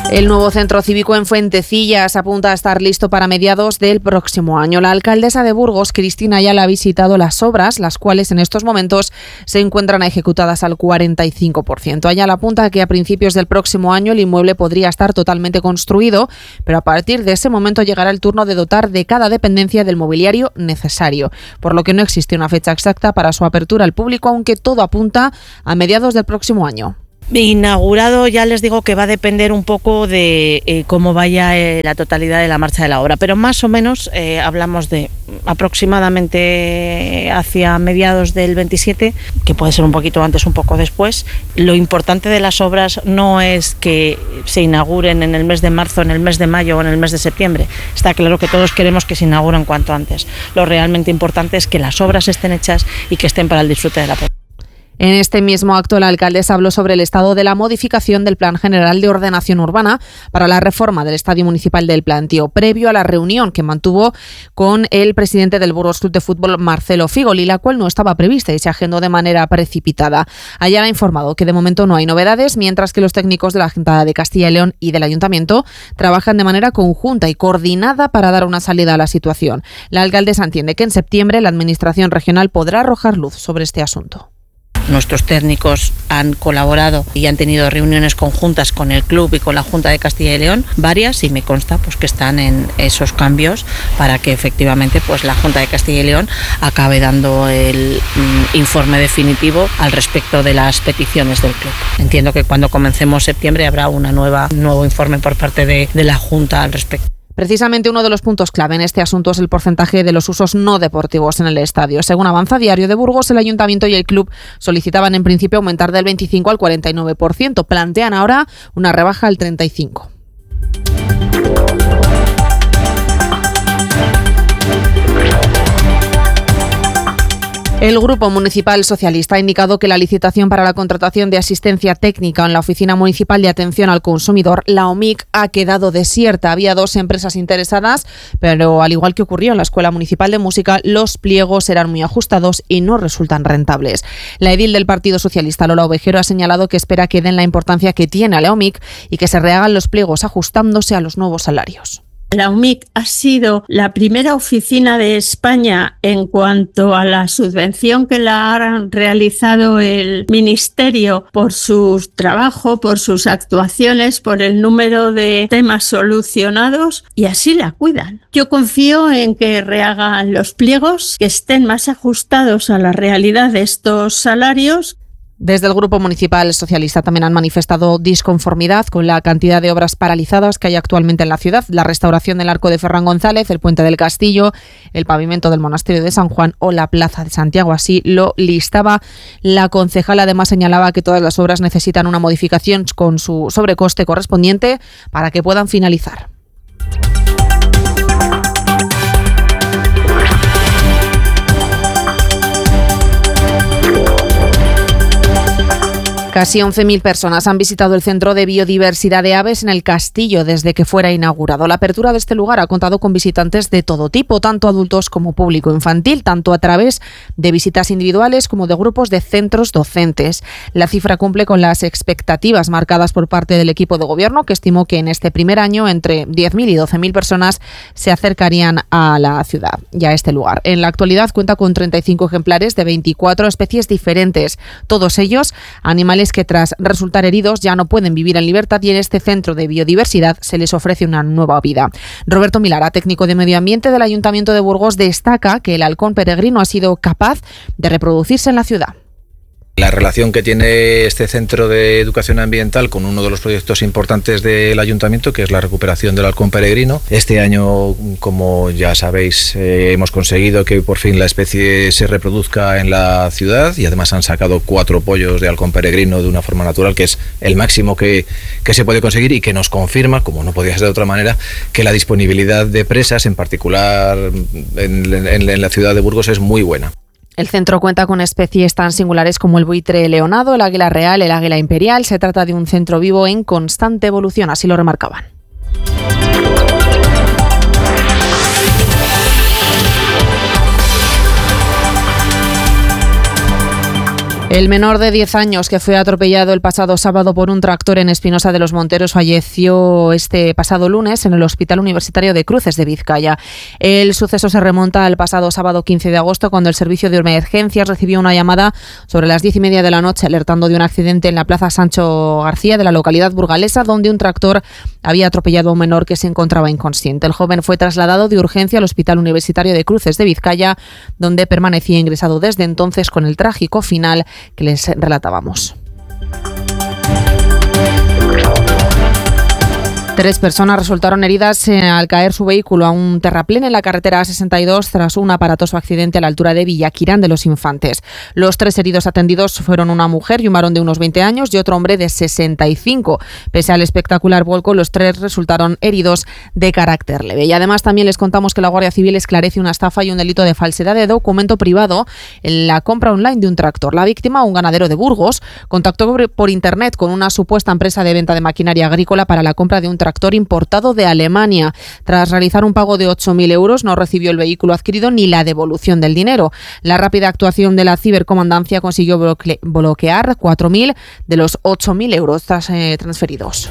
El nuevo centro cívico en Fuentecillas apunta a estar listo para mediados del próximo año. La alcaldesa de Burgos, Cristina Ayala, ha visitado las obras, las cuales en estos momentos se encuentran ejecutadas al 45%. Ayala apunta a que a principios del próximo año el inmueble podría estar totalmente construido, pero a partir de ese momento llegará el turno de dotar de cada dependencia del mobiliario necesario, por lo que no existe una fecha exacta para su apertura al público, aunque todo apunta a mediados del próximo año. Inaugurado, ya les digo que va a depender un poco de cómo vaya la totalidad de la marcha de la obra, pero más o menos hablamos de aproximadamente hacia mediados del 27, que puede ser un poquito antes, un poco después. Lo importante de las obras no es que se inauguren en el mes de marzo, en el mes de mayo o en el mes de septiembre. Está claro que todos queremos que se inauguren cuanto antes. Lo realmente importante es que las obras estén hechas y que estén para el disfrute de la población. En este mismo acto, la alcaldesa habló sobre el estado de la modificación del Plan General de Ordenación Urbana para la reforma del Estadio Municipal del Plantío, previo a la reunión que mantuvo con el presidente del Burgos Club de Fútbol, Marcelo Figoli, la cual no estaba prevista y se agendó de manera precipitada. Ayala ha informado que de momento no hay novedades, mientras que los técnicos de la Junta de Castilla y León y del Ayuntamiento trabajan de manera conjunta y coordinada para dar una salida a la situación. La alcaldesa entiende que en septiembre la Administración regional podrá arrojar luz sobre este asunto. Nuestros técnicos han colaborado y han tenido reuniones conjuntas con el club y con la Junta de Castilla y León, varias, y me consta pues que están en esos cambios para que efectivamente pues la Junta de Castilla y León acabe dando el informe definitivo al respecto de las peticiones del club. Entiendo que cuando comencemos septiembre habrá un nuevo informe por parte de la Junta al respecto. Precisamente uno de los puntos clave en este asunto es el porcentaje de los usos no deportivos en el estadio. Según avanza Diario de Burgos, el Ayuntamiento y el club solicitaban en principio aumentar del 25 al 49%. Plantean ahora una rebaja al 35%. El Grupo Municipal Socialista ha indicado que la licitación para la contratación de asistencia técnica en la Oficina Municipal de Atención al Consumidor, la OMIC, ha quedado desierta. Había 2 empresas interesadas, pero al igual que ocurrió en la Escuela Municipal de Música, los pliegos eran muy ajustados y no resultan rentables. La edil del Partido Socialista, Lola Ovejero, ha señalado que espera que den la importancia que tiene a la OMIC y que se rehagan los pliegos ajustándose a los nuevos salarios. La OMIC ha sido la primera oficina de España en cuanto a la subvención que la ha realizado el Ministerio por su trabajo, por sus actuaciones, por el número de temas solucionados, y así la cuidan. Yo confío en que rehagan los pliegos, que estén más ajustados a la realidad de estos salarios. Desde el Grupo Municipal Socialista también han manifestado disconformidad con la cantidad de obras paralizadas que hay actualmente en la ciudad. La restauración del Arco de Ferran González, el Puente del Castillo, el pavimento del Monasterio de San Juan o la Plaza de Santiago. Así lo listaba la concejala. Además señalaba que todas las obras necesitan una modificación con su sobrecoste correspondiente para que puedan finalizar. Casi 11.000 personas han visitado el Centro de Biodiversidad de Aves en el Castillo desde que fuera inaugurado. La apertura de este lugar ha contado con visitantes de todo tipo, tanto adultos como público infantil, tanto a través de visitas individuales como de grupos de centros docentes. La cifra cumple con las expectativas marcadas por parte del equipo de gobierno, que estimó que en este primer año entre 10.000 y 12.000 personas se acercarían a la ciudad y a este lugar. En la actualidad cuenta con 35 ejemplares de 24 especies diferentes, todos ellos animales que tras resultar heridos ya no pueden vivir en libertad, y en este centro de biodiversidad se les ofrece una nueva vida. Roberto Milara, técnico de Medio Ambiente del Ayuntamiento de Burgos, destaca que el halcón peregrino ha sido capaz de reproducirse en la ciudad. La relación que tiene este centro de educación ambiental con uno de los proyectos importantes del ayuntamiento, que es la recuperación del halcón peregrino. Este año, como ya sabéis, hemos conseguido que por fin la especie se reproduzca en la ciudad, y además han sacado 4 pollos de halcón peregrino de una forma natural, que es el máximo que se puede conseguir, y que nos confirma, como no podía ser de otra manera, que la disponibilidad de presas, en particular en la ciudad de Burgos, es muy buena. El centro cuenta con especies tan singulares como el buitre leonado, el águila real, el águila imperial. Se trata de un centro vivo en constante evolución, así lo remarcaban. El menor de 10 años que fue atropellado el pasado sábado por un tractor en Espinosa de los Monteros falleció este pasado lunes en el Hospital Universitario de Cruces de Vizcaya. El suceso se remonta al pasado sábado 15 de agosto cuando el servicio de emergencias recibió una llamada sobre las 10:30 de la noche alertando de un accidente en la Plaza Sancho García de la localidad burgalesa donde un tractor había atropellado a un menor que se encontraba inconsciente. El joven fue trasladado de urgencia al Hospital Universitario de Cruces de Vizcaya donde permanecía ingresado desde entonces con el trágico final que les relatábamos. 3 personas resultaron heridas al caer su vehículo a un terraplén en la carretera A62 tras un aparatoso accidente a la altura de Villaquirán de los Infantes. Los 3 heridos atendidos fueron una mujer y un varón de unos 20 años y otro hombre de 65. Pese al espectacular vuelco, los 3 resultaron heridos de carácter leve. Y además también les contamos que la Guardia Civil esclarece una estafa y un delito de falsedad de documento privado en la compra online de un tractor. La víctima, un ganadero de Burgos, contactó por internet con una supuesta empresa de venta de maquinaria agrícola para la compra de un tractor importado de Alemania. Tras realizar un pago de 8.000 euros, no recibió el vehículo adquirido ni la devolución del dinero. La rápida actuación de la cibercomandancia consiguió bloquear 4.000 de los 8.000 euros transferidos.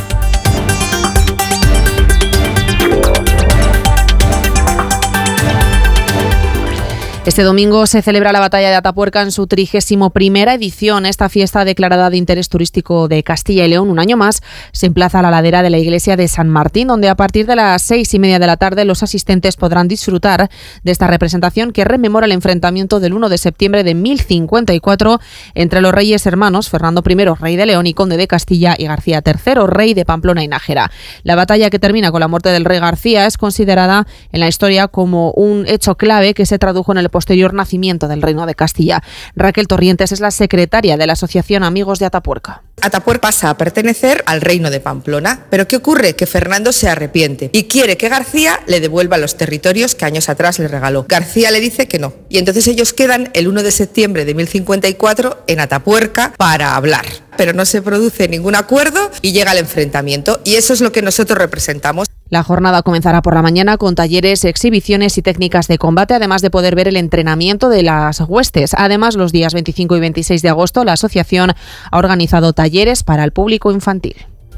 Este domingo se celebra la Batalla de Atapuerca en su 31ª edición. Esta fiesta, declarada de interés turístico de Castilla y León un año más, se emplaza a la ladera de la iglesia de San Martín, donde a partir de las 6:30 de la tarde los asistentes podrán disfrutar de esta representación que rememora el enfrentamiento del 1 de septiembre de 1054 entre los reyes hermanos Fernando I, rey de León y conde de Castilla, y García III, rey de Pamplona y Nájera. La batalla, que termina con la muerte del rey García, es considerada en la historia como un hecho clave que se tradujo en el posterior nacimiento del Reino de Castilla. Raquel Torrientes es la secretaria de la Asociación Amigos de Atapuerca. Atapuerca pasa a pertenecer al Reino de Pamplona, pero ¿qué ocurre? Que Fernando se arrepiente y quiere que García le devuelva los territorios que años atrás le regaló. García le dice que no, y entonces ellos quedan el 1 de septiembre de 1054 en Atapuerca para hablar, pero no se produce ningún acuerdo y llega el enfrentamiento, y eso es lo que nosotros representamos. La jornada comenzará por la mañana con talleres, exhibiciones y técnicas de combate, además de poder ver el entrenamiento de las huestes. Además, los días 25 y 26 de agosto, la asociación ha organizado talleres para el público infantil.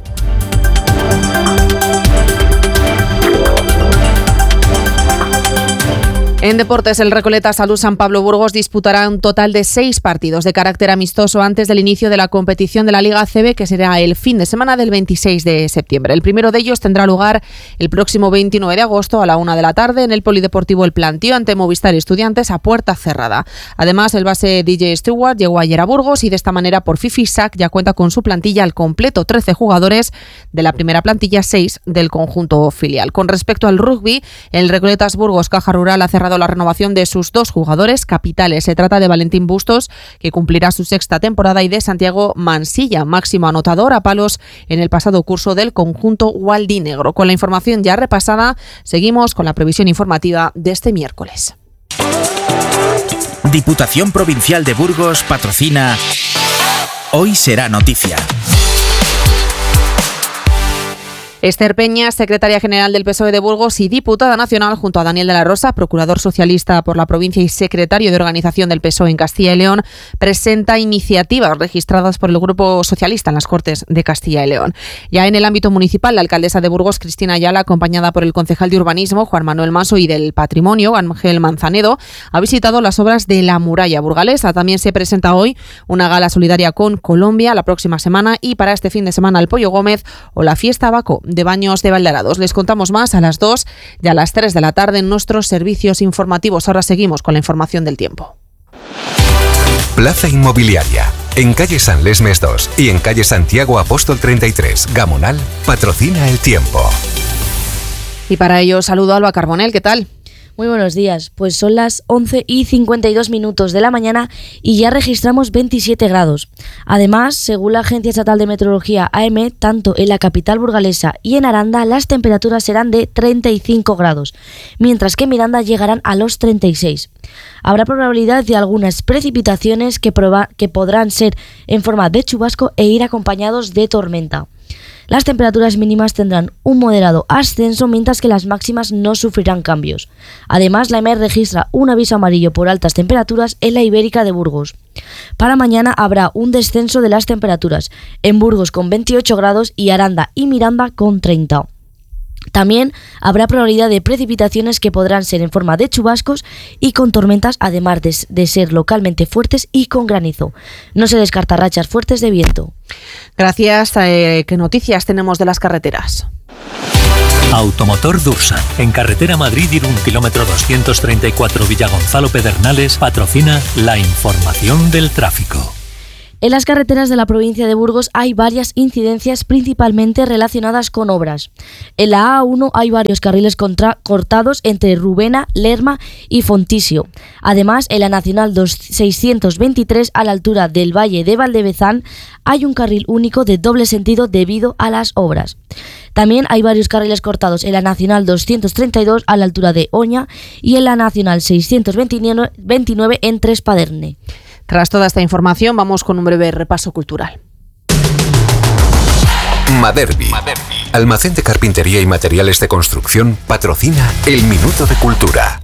En deportes, el Recoleta Salud San Pablo Burgos disputará un total de 6 partidos de carácter amistoso antes del inicio de la competición de la Liga ACB, que será el fin de semana del 26 de septiembre. El primero de ellos tendrá lugar el próximo 29 de agosto a la 1 de la tarde en el Polideportivo El Plantío ante Movistar Estudiantes a puerta cerrada. Además, el base DJ Stewart llegó ayer a Burgos y de esta manera por Fifisac ya cuenta con su plantilla al completo, 13 jugadores de la primera plantilla, 6 del conjunto filial. Con respecto al rugby, el Recoletas Burgos Caja Rural ha cerrado la renovación de sus 2 jugadores capitales. Se trata de Valentín Bustos, que cumplirá su 6ª temporada, y de Santiago Mansilla, máximo anotador a palos en el pasado curso del conjunto gualdinegro. Con la información ya repasada, seguimos con la previsión informativa de este miércoles. Diputación Provincial de Burgos patrocina Hoy Será Noticia. Esther Peña, secretaria general del PSOE de Burgos y diputada nacional, junto a Daniel de la Rosa, procurador socialista por la provincia y secretario de organización del PSOE en Castilla y León, presenta iniciativas registradas por el Grupo Socialista en las Cortes de Castilla y León. Ya en el ámbito municipal, la alcaldesa de Burgos, Cristina Ayala, acompañada por el concejal de Urbanismo, Juan Manuel Manso, y del Patrimonio, Ángel Manzanedo, ha visitado las obras de la muralla burgalesa. También se presenta hoy una gala solidaria con Colombia la próxima semana, y para este fin de semana el Pollo Gómez o la Fiesta Baco de Baños de Valderados. Les contamos más a las 2 y a las 3 de la tarde en nuestros servicios informativos. Ahora seguimos con la información del tiempo. Plaza Inmobiliaria. En calle San Lesmes 2 y en calle Santiago Apóstol 33, Gamonal, patrocina el tiempo. Y para ello saludo a Alba Carbonell. ¿Qué tal? Muy buenos días, pues son las 11:52 de la mañana y ya registramos 27 grados. Además, según la Agencia Estatal de Meteorología AEMET, tanto en la capital burgalesa y en Aranda las temperaturas serán de 35 grados, mientras que en Miranda llegarán a los 36. Habrá probabilidad de algunas precipitaciones que podrán ser en forma de chubasco e ir acompañados de tormenta. Las temperaturas mínimas tendrán un moderado ascenso, mientras que las máximas no sufrirán cambios. Además, la EMET registra un aviso amarillo por altas temperaturas en la Ibérica de Burgos. Para mañana habrá un descenso de las temperaturas, en Burgos con 28 grados y Aranda y Miranda con 30. También habrá probabilidad de precipitaciones que podrán ser en forma de chubascos y con tormentas, además de ser localmente fuertes y con granizo. No se descarta rachas fuertes de viento. Gracias. ¿Qué noticias tenemos de las carreteras? Automotor Dursan, en carretera Madrid-Irún, kilómetro 234 Villagonzalo Pedernales, patrocina la información del tráfico. En las carreteras de la provincia de Burgos hay varias incidencias principalmente relacionadas con obras. En la A1 hay varios carriles cortados entre Rubena, Lerma y Fontisio. Además, en la Nacional 623 a la altura del Valle de Valdevezán hay un carril único de doble sentido debido a las obras. También hay varios carriles cortados en la Nacional 232 a la altura de Oña y en la Nacional 629 en Trespaderne. Tras toda esta información, vamos con un breve repaso cultural. Maderbi, almacén de carpintería y materiales de construcción, patrocina el Minuto de Cultura.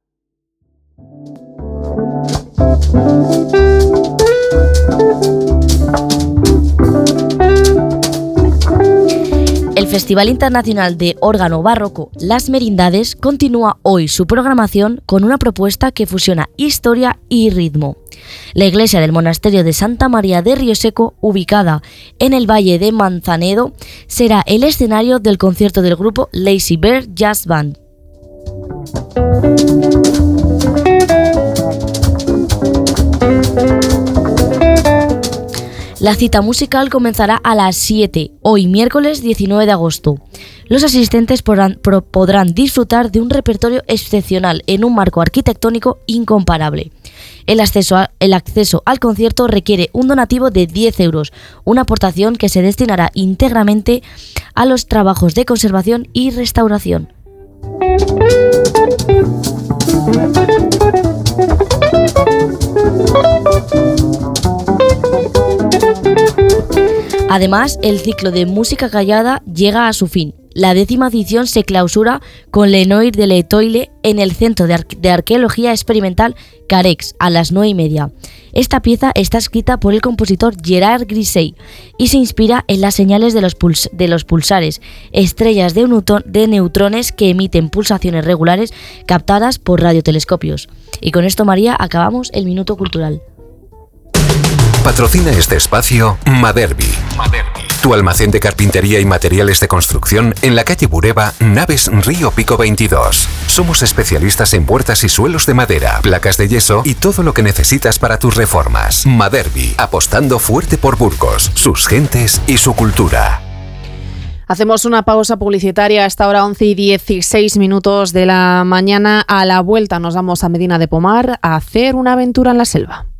El Festival Internacional de Órgano Barroco Las Merindades continúa hoy su programación con una propuesta que fusiona historia y ritmo. La iglesia del monasterio de Santa María de Rioseco, ubicada en el Valle de Manzanedo, será el escenario del concierto del grupo Lazy Bear Jazz Band. La cita musical comenzará a las 7, hoy miércoles 19 de agosto. Los asistentes podrán disfrutar de un repertorio excepcional en un marco arquitectónico incomparable. El acceso al concierto requiere un donativo de 10 euros, una aportación que se destinará íntegramente a los trabajos de conservación y restauración. Además, el ciclo de música callada llega a su fin. La 10ª edición se clausura con Lenoir de l'Étoile en el Centro de Arqueología Experimental Carex a las 9:30. Esta pieza está escrita por el compositor Gerard Grisey y se inspira en las señales de los pulsares, estrellas de neutrones que emiten pulsaciones regulares captadas por radiotelescopios. Y con esto, María, acabamos el Minuto Cultural. Patrocina este espacio Maderbi, tu almacén de carpintería y materiales de construcción en la calle Bureba, Naves Río Pico 22. Somos especialistas en puertas y suelos de madera, placas de yeso y todo lo que necesitas para tus reformas. Maderbi, apostando fuerte por Burgos, sus gentes y su cultura. Hacemos una pausa publicitaria a esta hora 11:16 de la mañana. A la vuelta nos vamos a Medina de Pomar a hacer una aventura en la selva.